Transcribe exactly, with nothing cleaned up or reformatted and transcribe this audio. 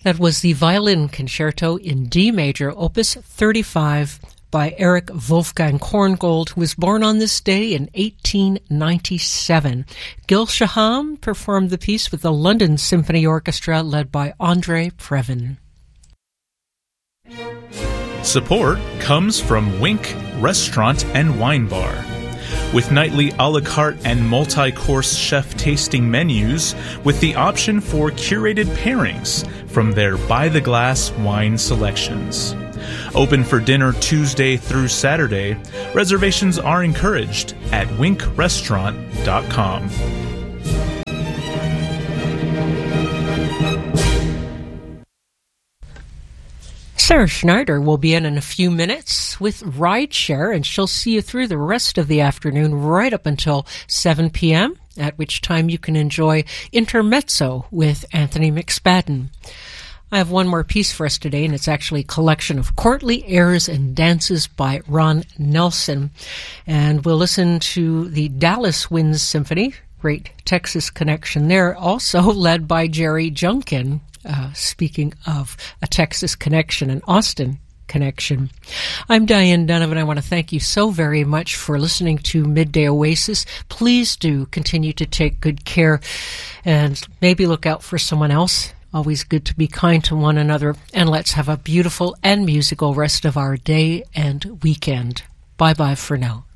That was the Violin Concerto in D major, Opus thirty-five, by Eric Wolfgang Korngold, who was born on this day in eighteen ninety-seven. Gil Shaham performed the piece with the London Symphony Orchestra, led by André Previn. Support comes from Wink Restaurant and Wine Bar. With nightly a la carte and multi-course chef tasting menus with the option for curated pairings from their by-the-glass wine selections. Open for dinner Tuesday through Saturday. Reservations are encouraged at wink restaurant dot com. Sarah Schneider will be in in a few minutes with Rideshare, and she'll see you through the rest of the afternoon right up until seven p.m., at which time you can enjoy Intermezzo with Anthony McSpadden. I have one more piece for us today, and it's actually a collection of courtly airs and dances by Ron Nelson. And we'll listen to the Dallas Winds Symphony, great Texas connection there, also led by Jerry Junkin. Uh, speaking of a Texas connection, an Austin connection. I'm Diane Donovan. I want to thank you so very much for listening to Midday Oasis. Please do continue to take good care and maybe look out for someone else. Always good to be kind to one another. And let's have a beautiful and musical rest of our day and weekend. Bye-bye for now.